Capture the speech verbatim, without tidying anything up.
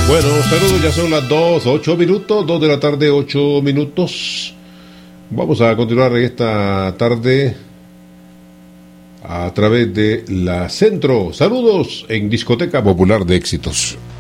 Bueno, saludos, ya son las dos, ocho minutos, dos de la tarde, ocho minutos. Vamos a continuar esta tarde a través de la Centro. Saludos en Discoteca Popular de Éxitos.